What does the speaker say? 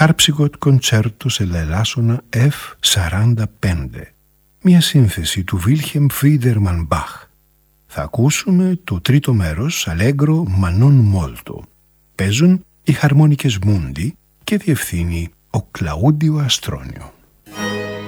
Harpsichord Concerto σε λελάσσονα F45, μια σύνθεση του Wilhelm Friedemann Bach. Θα ακούσουμε το τρίτο μέρος, Allegro Manon Molto. Παίζουν οι χαρμόνικες Mundi και διευθύνει ο Κλαούντιο Αστρόνιο.